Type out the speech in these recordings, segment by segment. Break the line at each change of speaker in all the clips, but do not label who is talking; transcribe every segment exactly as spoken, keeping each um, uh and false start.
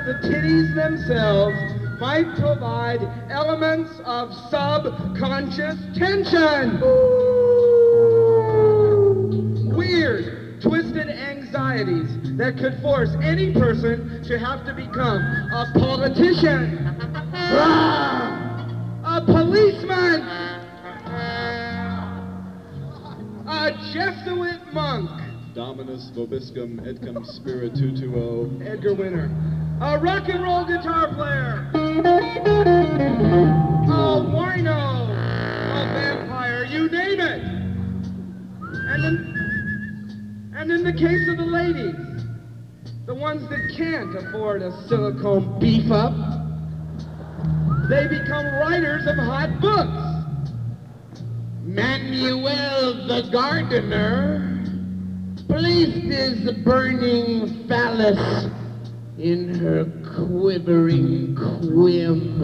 the titties themselves might provide elements of subconscious tension. Weird, twisted anxieties that could force any person to have to become a politician, a policeman, a Jesuit monk,
Dominus vobiscum et cum spiritutuo.
Edgar Winter, a rock and roll guitar player, a wino, a vampire, you name it. And then, and in the case of the ladies, the ones that can't afford a silicone beef up, they become writers of hot books.
Manuel the gardener placed his burning phallus in her quivering quim.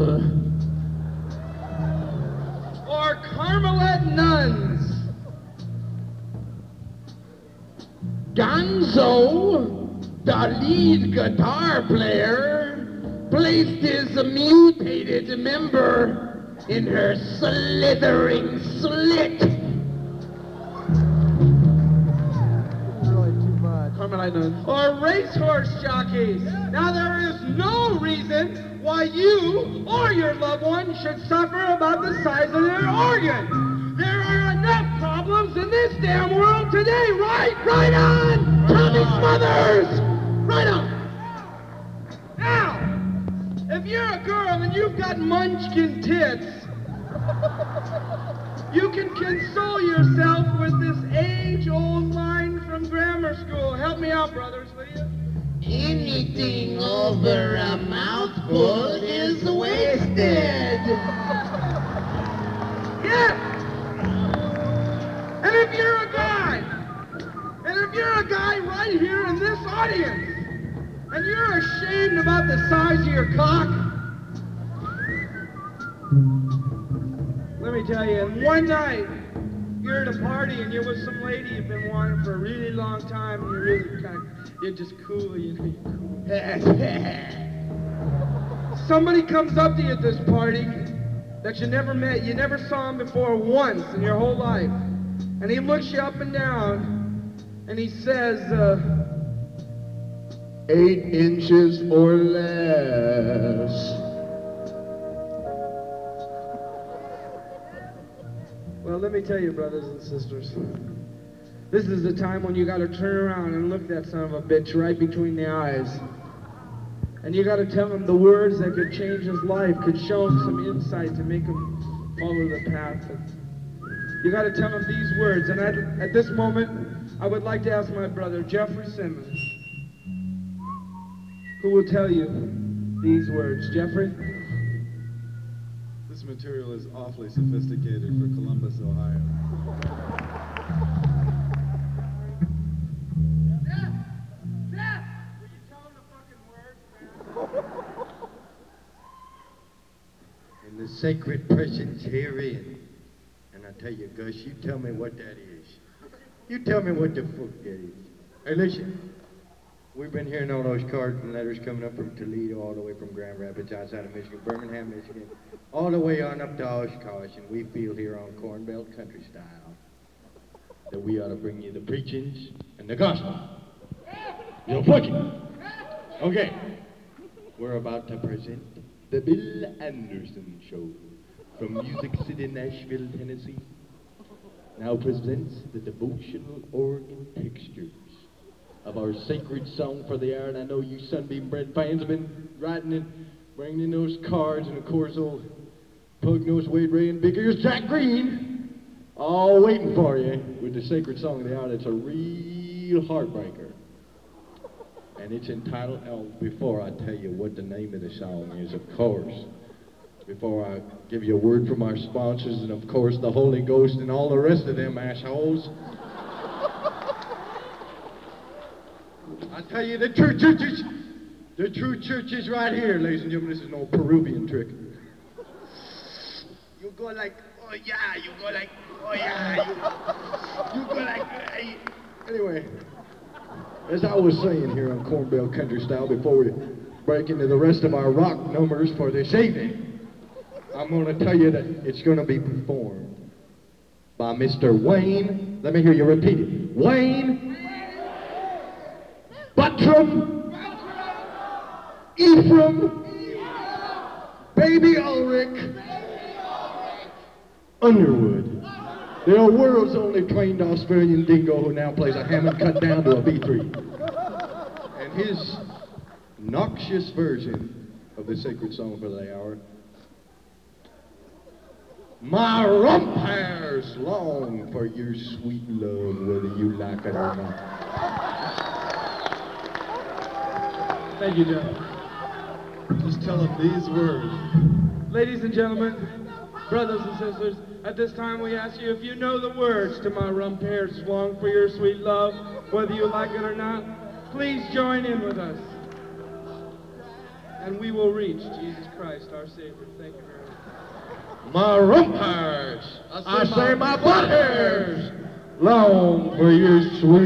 Or Carmelite nuns.
Gonzo, the lead guitar player, placed his mutated member in her slithering slit.
Carmelite nuns. Or racehorse jockeys. Now there is no reason why you or your loved one should suffer about the size of their organ. There are enough problems in this damn world today, right? Right on! Tommy Smothers! Right on! Now, if you're a girl and you've got munchkin tits, you can console yourself with this age-old line from grammar school. Help me out, brothers, will you?
Anything over a mouthful is wasted.
Yeah! And if you're a guy, and if you're a guy right here in this audience, and you're ashamed about the size of your cock, let me tell you, in one night, you're at a party and you're with some lady you've been wanting for a really long time, and you're really kind of, you're just cool, you know, you're cool. Somebody comes up to you at this party that you never met, you never saw him before once in your whole life, and he looks you up and down, and he says, uh,
Eight inches or less.
well, let me tell you, brothers and sisters, this is the time when you gotta turn around and look that son of a bitch right between the eyes. And you gotta tell him the words that could change his life, could show him some insight to make him follow the path. You gotta tell him these words. And I'd, at this moment, I would like to ask my brother, Jeffrey Simmons, who will tell you these words. Jeffrey?
This material is awfully sophisticated for Columbus, Ohio.
Jeff! Jeff! Will you tell him the fucking words, man?
And the sacred presence herein. And I tell you, Gus, you tell me what that is. You tell me what the fuck that is. Hey, listen. We've been hearing all those cards and letters coming up from Toledo, all the way from Grand Rapids, outside of Michigan, Birmingham, Michigan, all the way on up to Oshkosh, and we feel here on Corn Belt Country Style that we ought to bring you the preachings and the gospel. You know, fuck it. Okay. We're about to present the Bill Anderson Show from Music City, Nashville, Tennessee. Now presents the devotional organ textures of our sacred song for the hour, and I know you Sunbeam Bread fans have been writing it, bringing in those cards, and of course old Pug-Nosed Wade Ray and Big Ears Jack Green, all waiting for you with the sacred song of the hour. That's a real heartbreaker, and it's entitled, oh, before I tell you what the name of the song is, of course, before I give you a word from our sponsors, and of course the Holy Ghost and all the rest of them assholes, I tell you, the true church is, the true church is right here, ladies and gentlemen. This is no Peruvian trick. You go like, oh yeah, you go like, oh yeah, you, you go like, hey. Anyway, as I was saying here on Corn Belt Country Style, before we break into the rest of our rock numbers for this evening, I'm going to tell you that it's going to be performed by Mister Wayne. Let me hear you repeat it. Wayne Buttram Ephraim Baby Ulrich Underwood. The world's only trained Australian dingo who now plays a Hammond cut down to a B three. And his noxious version of the sacred song for the hour. My rump hairs long for your sweet love, whether you like it or not.
Thank you, Joe.
Just tell them these words.
Ladies and gentlemen, brothers and sisters, at this time we ask you if you know the words to My Rump Hairs Long for Your Sweet Love, whether you like it or not, please join in with us. And we will reach Jesus Christ, our Savior. Thank you very much.
My rump hairs,
I say
I
my
say my butt hairs, long for your sweet